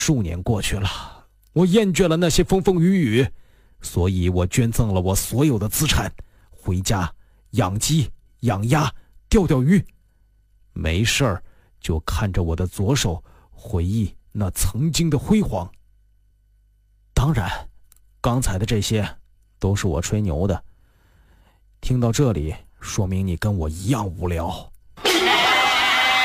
数年过去了，我厌倦了那些风风雨雨，所以我捐赠了我所有的资产，回家养鸡、养鸭、钓钓鱼，没事儿就看着我的左手，回忆那曾经的辉煌。当然，刚才的这些都是我吹牛的。听到这里，说明你跟我一样无聊。